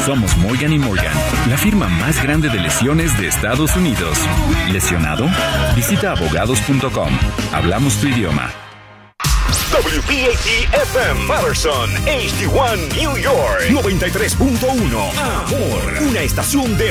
Somos Morgan & Morgan, la firma más grande de lesiones de Estados Unidos. ¿Lesionado? Visita abogados.com. Hablamos tu idioma. WPAT-FM Patterson, HD1 New York 93.1 Amor, una estación de